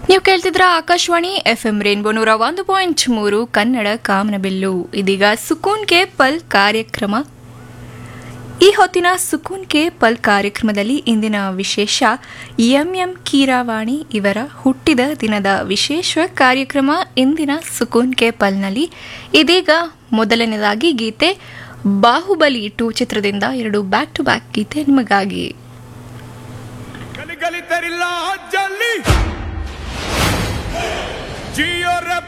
ನೀವು ಕೇಳ್ತಿದ್ರ Akashvani FM rainbow 101.3 Kannada ಕಾಮನಬಿಲ್ಲು. ಇದೀಗ ಸುಕೂನ್ K ಪಲ್ ಕಾರ್ಯಕ್ರಮ. ಈ ಹೊತ್ತಿನ ಸುಕೂನ್ ಕೆ ಪಲ್ ಕಾರ್ಯಕ್ರಮದಲ್ಲಿ ಇಂದಿನ ವಿಶೇಷ ಎಂ ಕೀರಾವಾಣಿ ಇವರ ಹುಟ್ಟಿದ ದಿನದ ವಿಶೇಷ ಕಾರ್ಯಕ್ರಮ ಇಂದಿನ ಸುಕೂನ್ ಕೆ ಪಲ್ನಲ್ಲಿ. ಇದೀಗ ಮೊದಲನೇದಾಗಿ ಗೀತೆ ಬಾಹುಬಲಿ 2 ಚಿತ್ರದಿಂದ 2 ಬ್ಯಾಕ್ ಟು ಬ್ಯಾಕ್ ಗೀತೆ ನಿಮಗಾಗಿ. ಜಿಯೋ